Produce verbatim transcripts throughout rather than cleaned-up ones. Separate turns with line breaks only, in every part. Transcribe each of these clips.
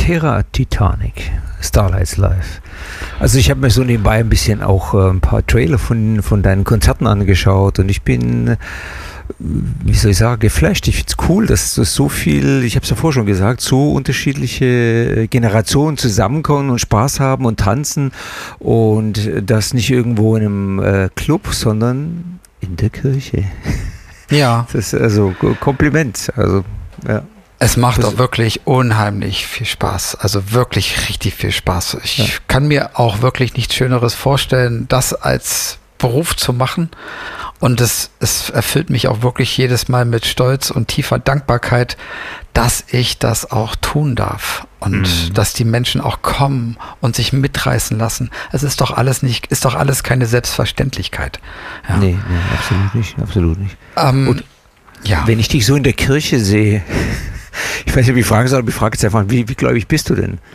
Terra Titanic, Starlights Live. Also ich habe mir so nebenbei ein bisschen auch äh, ein paar Trailer von, von deinen Konzerten angeschaut und ich bin, äh, wie soll ich sagen, geflasht. Ich finde es cool, dass das so viel, ich habe es ja vorher schon gesagt, so unterschiedliche Generationen zusammenkommen und Spaß haben und tanzen und das nicht irgendwo in einem äh, Club, sondern in der Kirche.
Ja.
Das ist also Kompliment. Also, ja.
Es macht
das
auch wirklich unheimlich viel Spaß. Also wirklich richtig viel Spaß. Ich ja. kann mir auch wirklich nichts Schöneres vorstellen, das als Beruf zu machen. Und es, es erfüllt mich auch wirklich jedes Mal mit Stolz und tiefer Dankbarkeit, dass ich das auch tun darf. Und mhm. dass die Menschen auch kommen und sich mitreißen lassen. Es ist doch alles nicht, ist doch alles keine Selbstverständlichkeit. Ja.
Nee, nee, absolut nicht, absolut nicht.
Ähm,
und
ja.
wenn ich dich so in der Kirche sehe, ich weiß nicht, ob ich fragen soll, aber ich frage jetzt einfach, wie, wie gläubig bist du denn?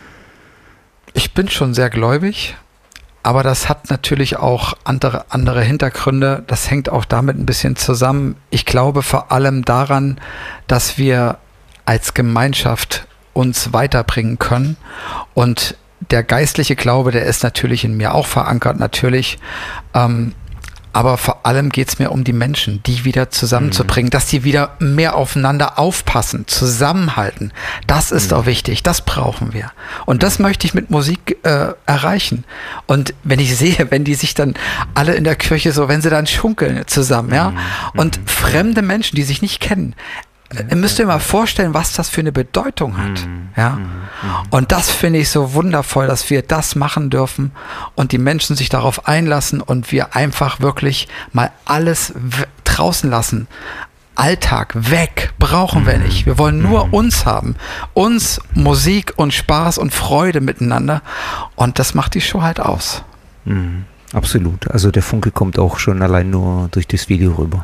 Ich bin schon sehr gläubig, aber das hat natürlich auch andere, andere Hintergründe. Das hängt auch damit ein bisschen zusammen. Ich glaube vor allem daran, dass wir als Gemeinschaft uns weiterbringen können. Und der geistliche Glaube, der ist natürlich in mir auch verankert, natürlich. Ähm, Aber vor allem geht es mir um die Menschen, die wieder zusammenzubringen, mhm. dass die wieder mehr aufeinander aufpassen, zusammenhalten. Das ist mhm. auch wichtig, das brauchen wir. Und das möchte ich mit Musik äh, erreichen. Und wenn ich sehe, wenn die sich dann alle in der Kirche so, wenn sie dann schunkeln zusammen, ja, mhm. und mhm. fremde Menschen, die sich nicht kennen, Ihr müsst euch mal vorstellen, was das für eine Bedeutung hat. Ja? Und das finde ich so wundervoll, dass wir das machen dürfen und die Menschen sich darauf einlassen und wir einfach wirklich mal alles w- draußen lassen. Alltag weg, brauchen wir nicht. Wir wollen nur uns haben. Uns, Musik und Spaß und Freude miteinander. Und das macht die Show halt aus.
Mhm. Absolut. Also der Funke kommt auch schon allein nur durch das Video rüber.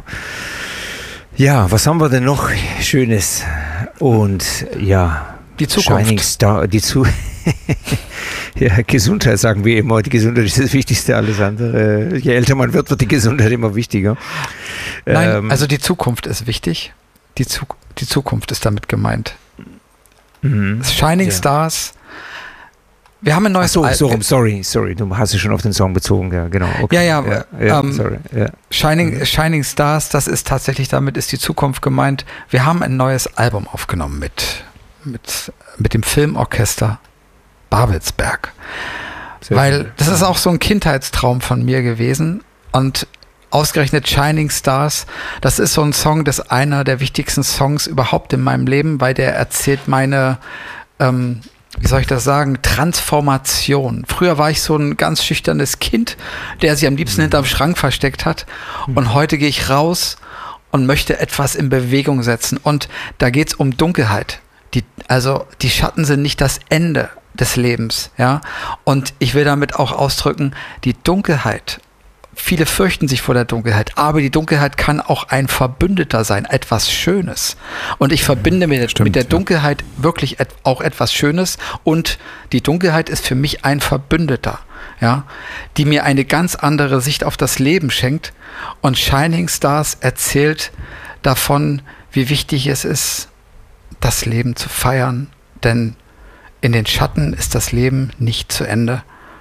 Ja, was haben wir denn noch Schönes? Und ja,
die Zukunft.
Shining Star, die zu ja, Gesundheit sagen wir immer. Die Gesundheit ist das Wichtigste, alles andere. Je älter man wird, wird die Gesundheit immer wichtiger.
Nein,
ähm,
also die Zukunft ist wichtig. Die, Zu- die Zukunft ist damit gemeint.
Mhm.
Shining
ja.
Stars. Wir haben ein neues
Ach so,
Al-
so rum, sorry, sorry, du hast dich schon auf den Song bezogen, ja, genau. Okay.
Ja, ja,
ja, ja
ähm,
sorry. Ja.
Shining, Shining Stars, das ist tatsächlich, damit ist die Zukunft gemeint. Wir haben ein neues Album aufgenommen mit, mit, mit dem Filmorchester Babelsberg.
Sehr
Weil
schön.
das ist auch so ein Kindheitstraum von mir gewesen und ausgerechnet Shining Stars, das ist so ein Song, das ist einer der wichtigsten Songs überhaupt in meinem Leben, weil der erzählt meine ähm, wie soll ich das sagen, Transformation. Früher war ich so ein ganz schüchternes Kind, der sich am liebsten mhm. hinterm Schrank versteckt hat. Mhm. Und heute gehe ich raus und möchte etwas in Bewegung setzen. Und da geht es um Dunkelheit. Die, also die Schatten sind nicht das Ende des Lebens. Ja? Und ich will damit auch ausdrücken, die Dunkelheit, viele fürchten sich vor der Dunkelheit, aber die Dunkelheit kann auch ein Verbündeter sein, etwas Schönes. Und ich verbinde mit, Stimmt, mit der Dunkelheit ja. wirklich et- auch etwas Schönes und die Dunkelheit ist für mich ein Verbündeter, ja, die mir eine ganz andere Sicht auf das Leben schenkt. Und Shining Stars erzählt davon, wie wichtig es ist, das Leben zu feiern, denn in den Schatten ist das Leben nicht zu Ende.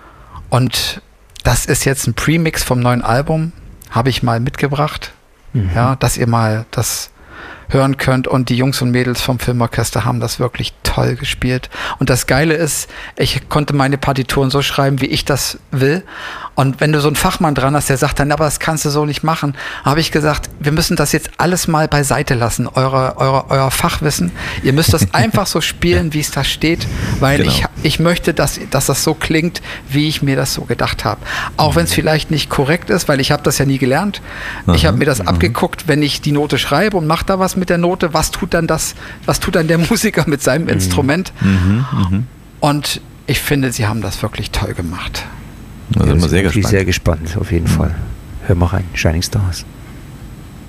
Und das ist jetzt ein Premix vom neuen Album, habe ich mal mitgebracht, mhm. ja, dass ihr mal das hören könnt und die Jungs und Mädels vom Filmorchester haben das wirklich toll gespielt. Und das Geile ist, ich konnte meine Partituren so schreiben, wie ich das will. Und wenn du so einen Fachmann dran hast, der sagt dann, aber das kannst du so nicht machen, habe ich gesagt, wir müssen das jetzt alles mal beiseite lassen, eure, eure, euer Fachwissen. Ihr müsst das einfach so spielen, wie es da steht, weil genau. ich, ich möchte, dass, dass das so klingt, wie ich mir das so gedacht habe. Auch wenn es vielleicht nicht korrekt ist, weil ich habe das ja nie gelernt. Aha, ich habe mir das aha. abgeguckt, wenn ich die Note schreibe und mache da was mit der Note, was tut dann das, was tut dann der Musiker mit seinem mhm. Instrument? Mhm, mh. Und ich finde, sie haben das wirklich toll gemacht.
Da sind wir sehr
gespannt.
gespannt.
Sehr gespannt, auf jeden mhm. Fall. Hör mal rein, Shining Stars.